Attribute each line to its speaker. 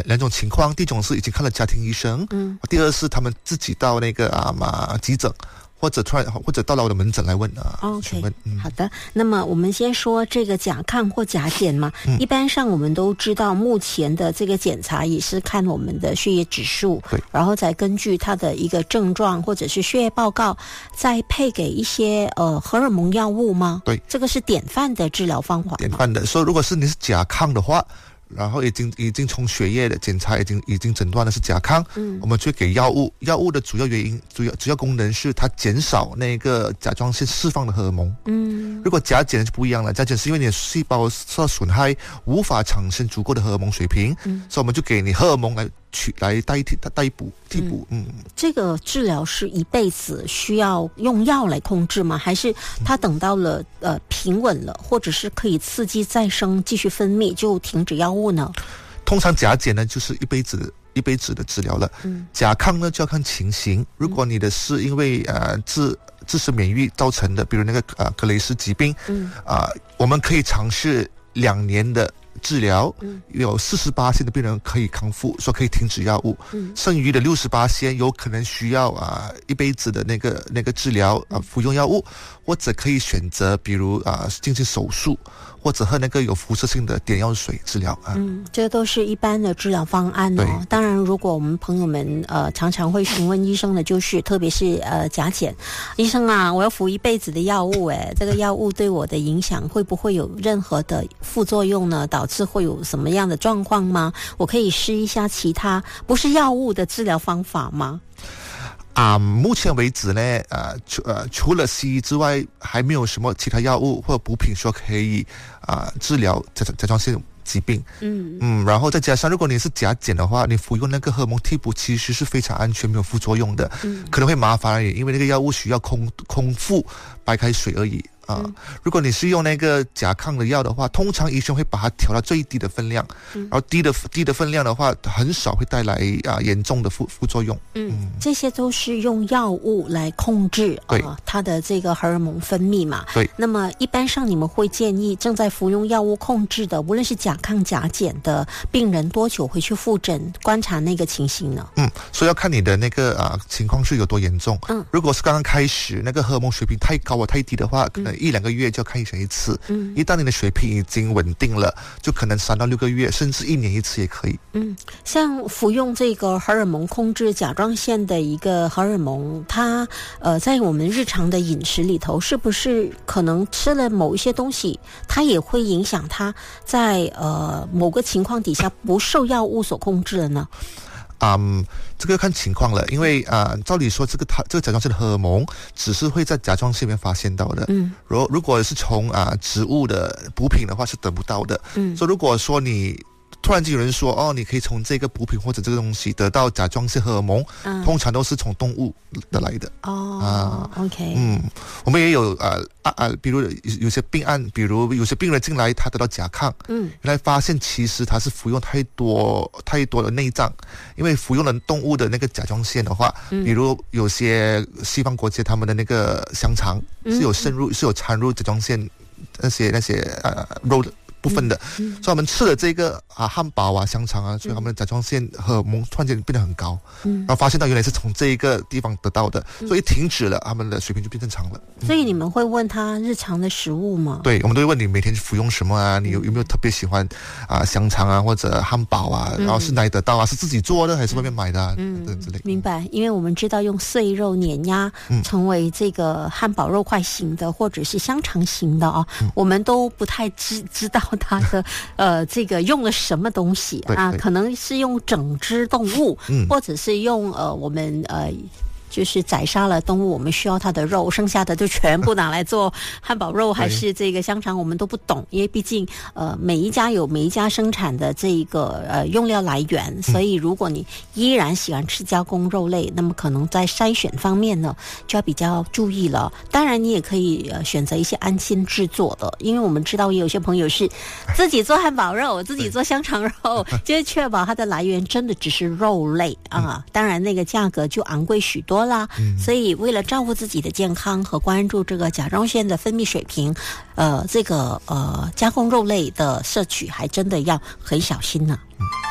Speaker 1: 两种情况，第一种是已经看了家庭医生，第二是他们自己到那个急诊。或者到了我的门诊来问询问。
Speaker 2: 好的。那么我们先说这个甲亢或甲减嘛，一般上我们都知道，目前的这个检查也是看我们的血液指数，
Speaker 1: 对，
Speaker 2: 然后再根据它的一个症状或者是血液报告，再配给一些荷尔蒙药物吗？
Speaker 1: 对，
Speaker 2: 这个是典范的治疗方法吗？
Speaker 1: 典范的。所以如果是你是甲亢的话，然后已经从血液的检查已经诊断的是甲亢，我们就给药物。药物的主要原因、主要功能是它减少那个甲状腺释放的荷尔蒙。如果甲减就不一样了，甲减是因为你的细胞受到损害，无法产生足够的荷尔蒙水平，所以我们就给你荷尔蒙来替补。
Speaker 2: 这个治疗是一辈子需要用药来控制吗？还是它等到了平稳了，或者是可以刺激再生继续分泌就停止药物呢？
Speaker 1: 通常甲减呢就是一辈子的治疗了。甲亢呢就要看情形，如果你的是因为自身免疫造成的，比如那个格雷斯疾病，我们可以尝试2年的治疗，有48%的病人可以康复，说可以停止药物，剩余的68%有可能需要一辈子的那个治疗服用药物，或者可以选择比如进行手术，或者喝那个有辐射性的碘药水治疗。
Speaker 2: 这都是一般的治疗方案哦。当然如果我们朋友们常常会询问医生的就是特别是甲减，医生啊，我要服一辈子的药物，这个药物对我的影响会不会有任何的副作用呢？导致会有什么样的状况吗？我可以试一下其他不是药物的治疗方法吗？
Speaker 1: 目前为止呢，除了西医之外，还没有什么其他药物或者补品说可以治疗甲状腺疾病。然后再加上如果你是甲减的话，你服用那个荷尔蒙替补其实是非常安全，没有副作用的。可能会麻烦而已，因为那个药物需要空腹白开水而已。如果你是用那个甲亢的药的话，通常医生会把它调到最低的分量，然后低的分量的话，很少会带来严重的副作用。
Speaker 2: 这些都是用药物来控制它的这个荷尔蒙分泌嘛。
Speaker 1: 对。
Speaker 2: 那么一般上你们会建议正在服用药物控制的，无论是甲亢甲减的病人多久回去复诊观察那个情形呢？
Speaker 1: 所以要看你的那个情况是有多严重。如果是刚刚开始那个荷尔蒙水平太高太低的话，可能1-2个月就要看医生一次。一旦你的水平已经稳定了，就可能3到6个月，甚至1年一次也可以。
Speaker 2: 像服用这个荷尔蒙控制甲状腺的一个荷尔蒙，它在我们日常的饮食里头，是不是可能吃了某一些东西，它也会影响它在某个情况底下不受药物所控制了呢？
Speaker 1: 这个要看情况了，因为照理说这个甲状腺的荷尔蒙只是会在甲状腺里面发现到的。如果是从植物的补品的话是得不到的。所以如果说你突然间有人说你可以从这个补品或者这个东西得到甲状腺荷尔蒙，通常都是从动物得来的。
Speaker 2: OK。
Speaker 1: 我们也有比如有些病案，比如有些病人进来他得到甲亢，原来发现其实他是服用太多的内脏，因为服用了动物的那个甲状腺的话，比如有些西方国家他们的那个香肠是有掺入甲状腺那些肉的部分的，所以我们吃了这个汉堡香肠所以他们的甲状腺荷尔蒙突然间变得很高，然后发现到原来是从这一个地方得到的，所以停止了，他们的水平就变正常了。
Speaker 2: 所以你们会问他日常的食物吗？
Speaker 1: 对，我们都会问你每天服用什么你有没有特别喜欢香肠或者汉堡然后是哪里得到是自己做的还是外面买的等之类。
Speaker 2: 明白，因为我们知道用碎肉碾压成为这个汉堡肉块型的或者是香肠型的我们都不太知道它的这个用了什么东西可能是用整只动物，或者是用我们就是宰杀了动物，我们需要它的肉，剩下的就全部拿来做汉堡肉还是这个香肠，我们都不懂，因为毕竟每一家有每一家生产的这个用料来源，所以如果你依然喜欢吃加工肉类，那么可能在筛选方面呢就要比较注意了。当然你也可以选择一些安心制作的，因为我们知道也有些朋友是自己做汉堡肉自己做香肠肉，就是确保它的来源真的只是肉类当然那个价格就昂贵许多啦，所以为了照顾自己的健康和关注这个甲状腺的分泌水平，这个加工肉类的摄取还真的要很小心呢。